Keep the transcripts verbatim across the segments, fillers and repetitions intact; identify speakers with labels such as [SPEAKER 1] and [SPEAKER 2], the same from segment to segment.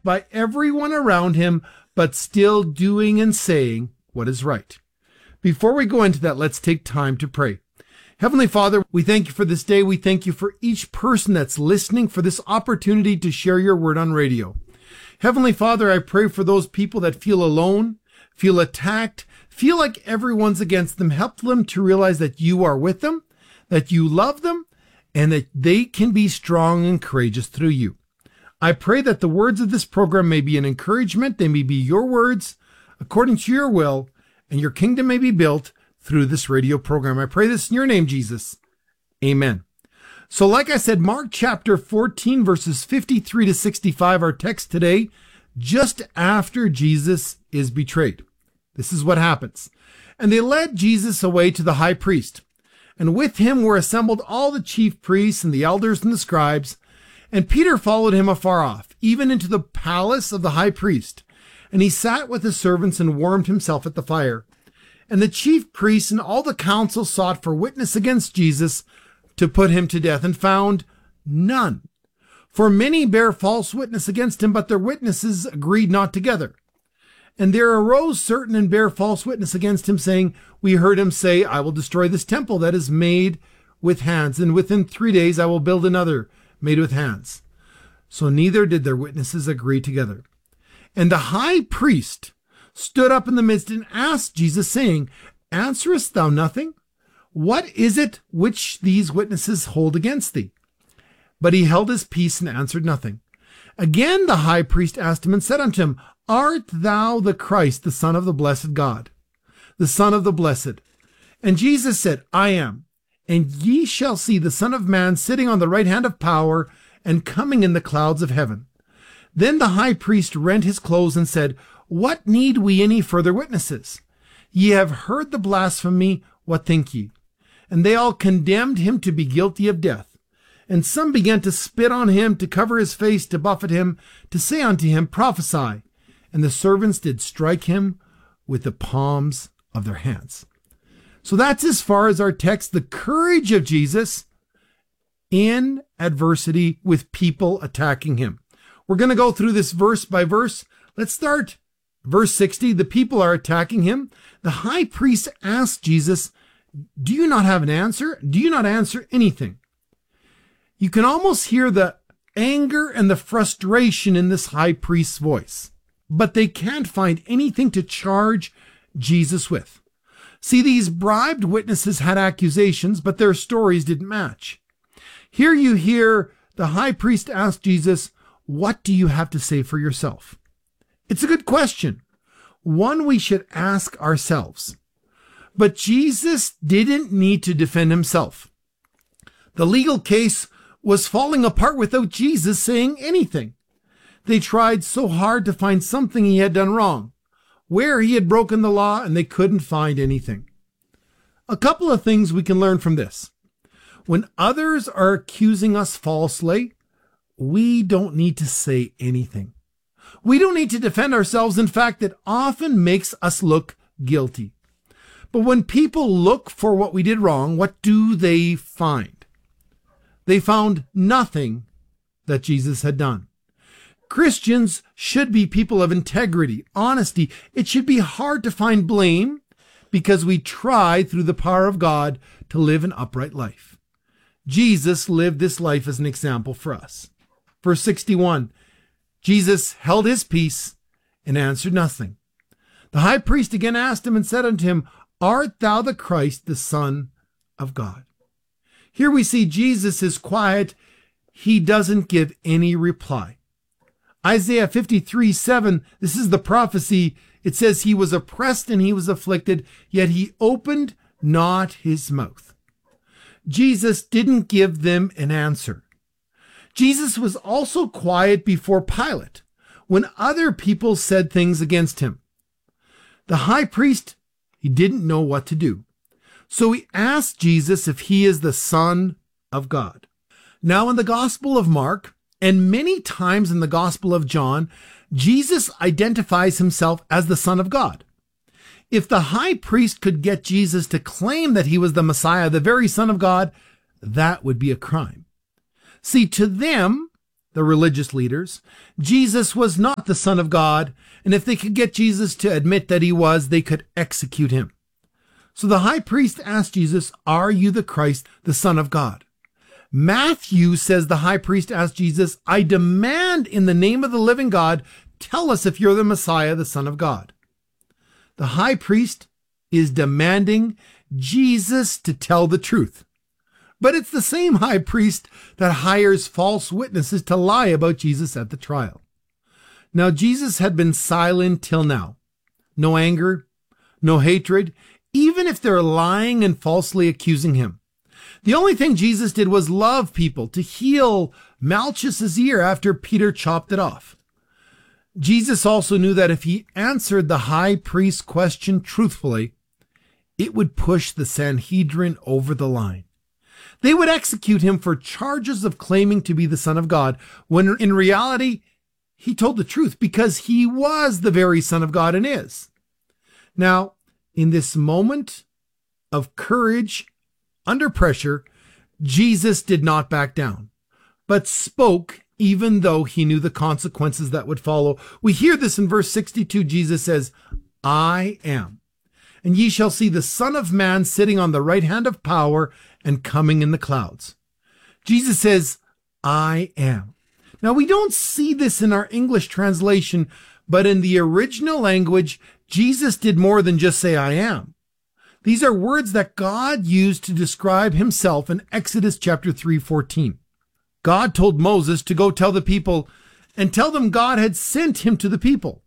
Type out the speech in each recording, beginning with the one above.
[SPEAKER 1] by everyone around him, but still doing and saying what is right. Before we go into that, let's take time to pray. Heavenly Father, we thank you for this day. We thank you for each person that's listening, for this opportunity to share your word on radio. Heavenly Father, I pray for those people that feel alone, feel attacked, feel like everyone's against them. Help them to realize that you are with them, that you love them, and that they can be strong and courageous through you. I pray that the words of this program may be an encouragement. They may be your words according to your will, and your kingdom may be built through this radio program. I pray this in your name, Jesus. Amen. So like I said, Mark chapter fourteen, verses fifty-three to sixty-five, our text today, just after Jesus is betrayed. This is what happens. And they led Jesus away to the high priest, and with him were assembled all the chief priests and the elders and the scribes. And Peter followed him afar off, even into the palace of the high priest. And he sat with his servants and warmed himself at the fire. And the chief priests and all the council sought for witness against Jesus to put him to death, and found none. For many bare false witness against him, but their witnesses agreed not together. And there arose certain and bare false witness against him, saying, We heard him say, I will destroy this temple that is made with hands, and within three days I will build another made with hands. So neither did their witnesses agree together. And the high priest stood up in the midst and asked Jesus, saying, Answerest thou nothing? What is it which these witnesses hold against thee? But he held his peace and answered nothing. Again the high priest asked him and said unto him, Art thou the Christ, the Son of the blessed God, the Son of the blessed? And Jesus said, I am. And ye shall see the Son of Man sitting on the right hand of power and coming in the clouds of heaven. Then the high priest rent his clothes and said, What need we any further witnesses? Ye have heard the blasphemy, what think ye? And they all condemned him to be guilty of death. And some began to spit on him, to cover his face, to buffet him, to say unto him, Prophesy. And the servants did strike him with the palms of their hands. So that's as far as our text, the courage of Jesus in adversity with people attacking him. We're going to go through this verse by verse. Let's start verse sixty. The people are attacking him. The high priest asked Jesus, Do you not have an answer? Do you not answer anything? You can almost hear the anger and the frustration in this high priest's voice, but they can't find anything to charge Jesus with. See, these bribed witnesses had accusations, but their stories didn't match. Here you hear the high priest ask Jesus, What do you have to say for yourself? It's a good question, one we should ask ourselves. But Jesus didn't need to defend himself. The legal case was falling apart without Jesus saying anything. They tried so hard to find something he had done wrong, where he had broken the law, and they couldn't find anything. A couple of things we can learn from this. When others are accusing us falsely, we don't need to say anything. We don't need to defend ourselves. In fact, it often makes us look guilty. But when people look for what we did wrong, what do they find? They found nothing that Jesus had done. Christians should be people of integrity, honesty. It should be hard to find blame because we try through the power of God to live an upright life. Jesus lived this life as an example for us. Verse sixty-one, Jesus held his peace and answered nothing. The high priest again asked him and said unto him, Art thou the Christ, the Son of God? Here we see Jesus is quiet. He doesn't give any reply. Isaiah fifty-three seven, this is the prophecy. It says, He was oppressed and he was afflicted, yet he opened not his mouth. Jesus didn't give them an answer. Jesus was also quiet before Pilate when other people said things against him. The high priest, he didn't know what to do. So he asked Jesus if he is the Son of God. Now in the Gospel of Mark, and many times in the Gospel of John, Jesus identifies himself as the Son of God. If the high priest could get Jesus to claim that he was the Messiah, the very Son of God, that would be a crime. See, to them, the religious leaders, Jesus was not the Son of God, and if they could get Jesus to admit that he was, they could execute him. So the high priest asked Jesus, "Are you the Christ, the Son of God?" Matthew says the high priest asked Jesus, "I demand in the name of the living God, tell us if you're the Messiah, the Son of God." The high priest is demanding Jesus to tell the truth. But it's the same high priest that hires false witnesses to lie about Jesus at the trial. Now, Jesus had been silent till now. No anger, no hatred, even if they're lying and falsely accusing him. The only thing Jesus did was love people, to heal Malchus's ear after Peter chopped it off. Jesus also knew that if he answered the high priest's question truthfully, it would push the Sanhedrin over the line. They would execute him for charges of claiming to be the Son of God, when in reality, he told the truth because he was the very Son of God and is. Now, in this moment of courage under pressure, Jesus did not back down, but spoke even though he knew the consequences that would follow. We hear this in verse sixty-two. Jesus says, "I am. And ye shall see the Son of Man sitting on the right hand of power and coming in the clouds." Jesus says, "I am." Now, we don't see this in our English translation, but in the original language, Jesus did more than just say, "I am." These are words that God used to describe himself in Exodus chapter three fourteen. God told Moses to go tell the people and tell them God had sent him to the people.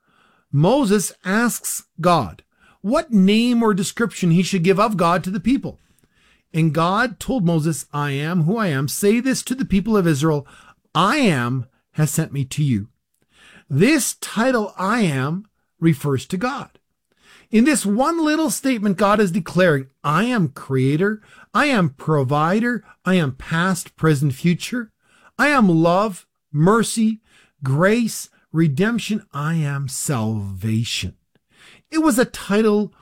[SPEAKER 1] Moses asks God what name or description he should give of God to the people. And God told Moses, "I am who I am. Say this to the people of Israel, I am has sent me to you." This title, I am, refers to God. In this one little statement, God is declaring, I am creator, I am provider, I am past, present, future. I am love, mercy, grace, redemption. I am salvation. It was a title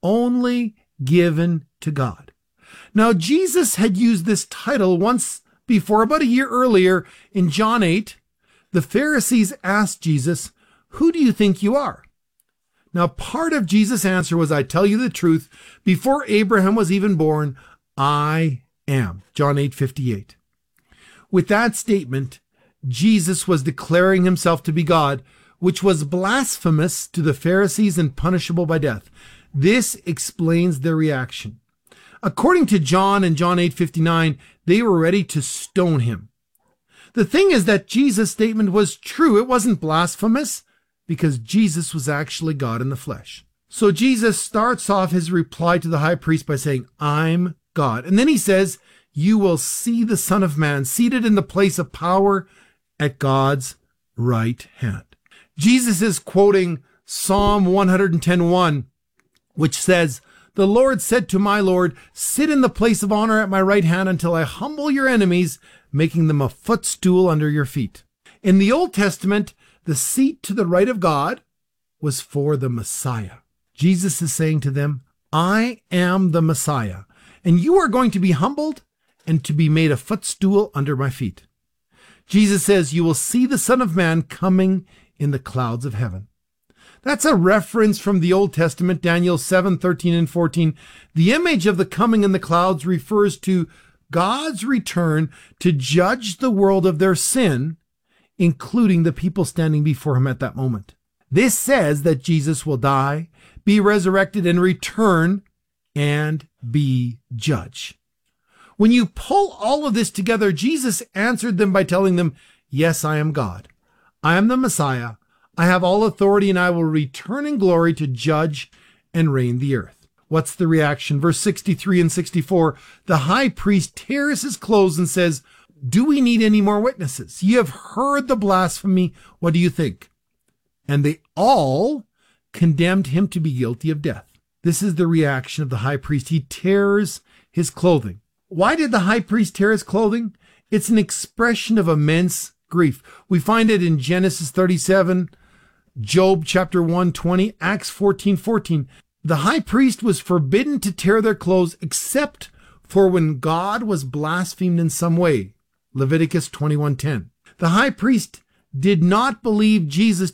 [SPEAKER 1] only given to God. Now, Jesus had used this title once before, about a year earlier in John eight. The Pharisees asked Jesus, "Who do you think you are?" Now, part of Jesus' answer was, "I tell you the truth, before Abraham was even born, I am." John eight fifty-eight. With that statement, Jesus was declaring himself to be God, which was blasphemous to the Pharisees and punishable by death. This explains their reaction. According to John in John eight fifty-nine, they were ready to stone him. The thing is that Jesus' statement was true. It wasn't blasphemous because Jesus was actually God in the flesh. So Jesus starts off his reply to the high priest by saying, "I'm God." And then he says, "You will see the Son of Man seated in the place of power at God's right hand." Jesus is quoting Psalm one ten one, which says, "The Lord said to my Lord, sit in the place of honor at my right hand until I humble your enemies, making them a footstool under your feet." In the Old Testament, the seat to the right of God was for the Messiah. Jesus is saying to them, "I am the Messiah, and you are going to be humbled and to be made a footstool under my feet." Jesus says, "You will see the Son of Man coming in the clouds of heaven." That's a reference from the Old Testament, Daniel seven thirteen and fourteen. The image of the coming in the clouds refers to God's return to judge the world of their sin, including the people standing before him at that moment. This says that Jesus will die, be resurrected, and return and be judge. When you pull all of this together, Jesus answered them by telling them, "Yes, I am God. I am the Messiah. I have all authority, and I will return in glory to judge and reign the earth." What's the reaction? Verse sixty-three and sixty-four, the high priest tears his clothes and says, "Do we need any more witnesses? You have heard the blasphemy. What do you think?" And they all condemned him to be guilty of death. This is the reaction of the high priest. He tears his clothing. Why did the high priest tear his clothing? It's an expression of immense grief. We find it in Genesis thirty-seven, Job chapter one twenty, Acts fourteen fourteen. The high priest was forbidden to tear their clothes except for when God was blasphemed in some way. Leviticus twenty-one ten. The high priest did not believe Jesus